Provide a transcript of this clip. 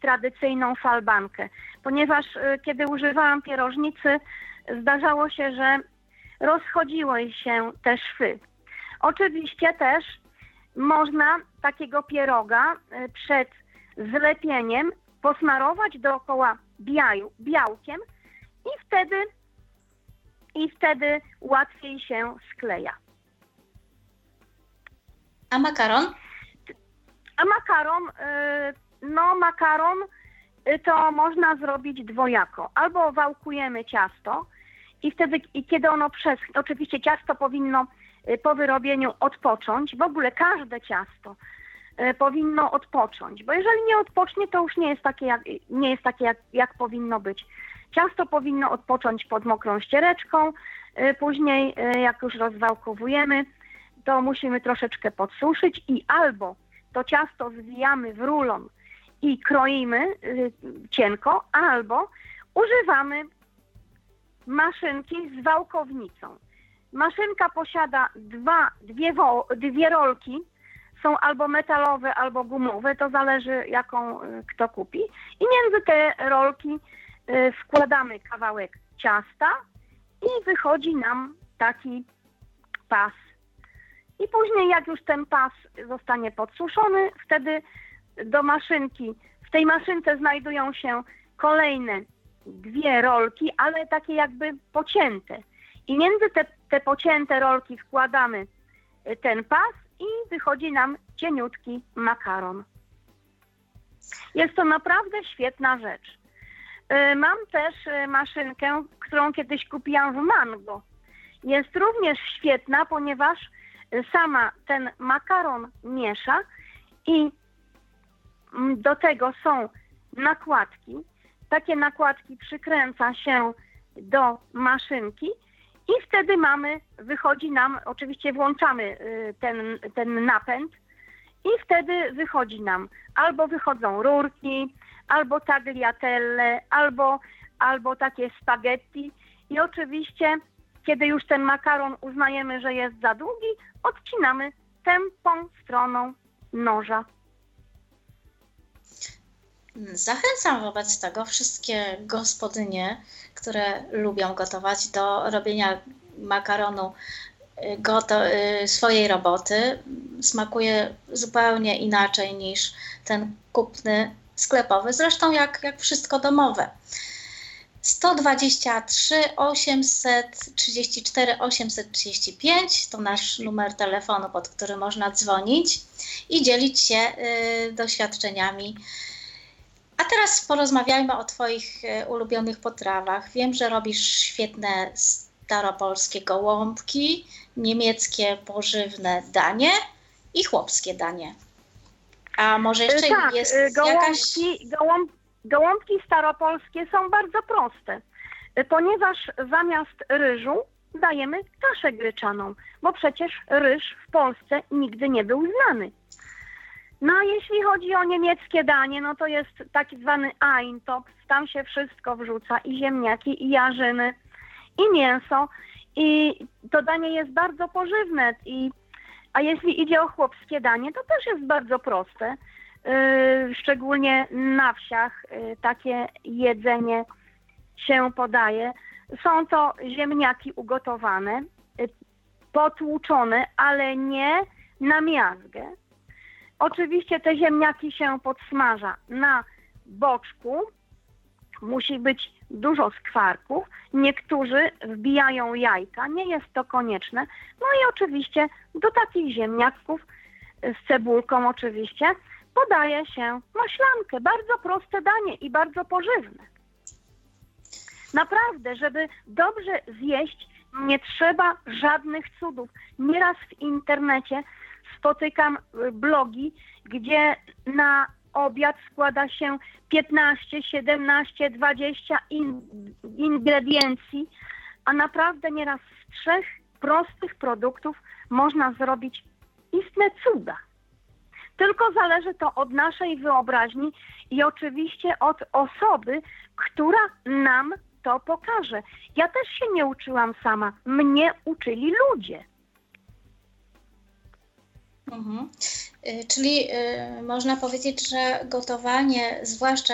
tradycyjną falbankę, ponieważ kiedy używałam pierożnicy, zdarzało się, że rozchodziły się te szwy. Oczywiście też można takiego pieroga przed zlepieniem posmarować dookoła białkiem i wtedy łatwiej się skleja. A makaron? A makaron to można zrobić dwojako. Albo wałkujemy ciasto i kiedy ono oczywiście ciasto powinno po wyrobieniu odpocząć, w ogóle każde ciasto powinno odpocząć, bo jeżeli nie odpocznie, to już nie jest takie jak powinno być. Ciasto powinno odpocząć pod mokrą ściereczką, później jak już rozwałkowujemy, to musimy troszeczkę podsuszyć i albo to ciasto zwijamy w rulon i kroimy cienko, albo używamy maszynki z wałkownicą. Maszynka posiada dwie rolki, są albo metalowe, albo gumowe, to zależy jaką kto kupi. I między te rolki wkładamy kawałek ciasta i wychodzi nam taki pas. I później jak już ten pas zostanie podsuszony, wtedy do maszynki, w tej maszynce znajdują się kolejne dwie rolki, ale takie jakby pocięte. I między te pocięte rolki wkładamy ten pas i wychodzi nam cieniutki makaron. Jest to naprawdę świetna rzecz. Mam też maszynkę, którą kiedyś kupiłam w Mango. Jest również świetna, ponieważ sama ten makaron miesza i do tego są nakładki. Takie nakładki przykręca się do maszynki i wtedy wychodzi nam, oczywiście włączamy ten napęd i wtedy wychodzi nam, albo wychodzą rurki, albo tagliatelle, albo takie spaghetti i oczywiście kiedy już ten makaron uznajemy, że jest za długi, odcinamy tępą stroną noża. Zachęcam wobec tego wszystkie gospodynie, które lubią gotować, do robienia makaronu swojej roboty. Smakuje zupełnie inaczej niż ten kupny sklepowy, zresztą jak wszystko domowe. 123 834 835 to nasz numer telefonu, pod który można dzwonić i dzielić się doświadczeniami. A teraz porozmawiajmy o Twoich ulubionych potrawach. Wiem, że robisz świetne staropolskie gołąbki, niemieckie pożywne danie i chłopskie danie. A może jeszcze jest jakaś... Gołąbki staropolskie są bardzo proste, ponieważ zamiast ryżu dajemy kaszę gryczaną, bo przecież ryż w Polsce nigdy nie był znany. No a jeśli chodzi o niemieckie danie, no to jest taki zwany Eintopf, tam się wszystko wrzuca, i ziemniaki, i jarzyny, i mięso, i to danie jest bardzo pożywne. A jeśli idzie o chłopskie danie, to też jest bardzo proste. Szczególnie na wsiach takie jedzenie się podaje. Są to ziemniaki ugotowane, potłuczone, ale nie na miazgę. Oczywiście te ziemniaki się podsmaża na boczku. Musi być dużo skwarków. Niektórzy wbijają jajka, nie jest to konieczne. No i oczywiście do takich ziemniaków z cebulką oczywiście podaje się maślankę. Bardzo proste danie i bardzo pożywne. Naprawdę, żeby dobrze zjeść, nie trzeba żadnych cudów. Nieraz w internecie spotykam blogi, gdzie na obiad składa się 15, 17, 20 ingrediencji, a naprawdę nieraz z 3 prostych produktów można zrobić istne cuda. Tylko zależy to od naszej wyobraźni i oczywiście od osoby, która nam to pokaże. Ja też się nie uczyłam sama. Mnie uczyli ludzie. Czyli można powiedzieć, że gotowanie, zwłaszcza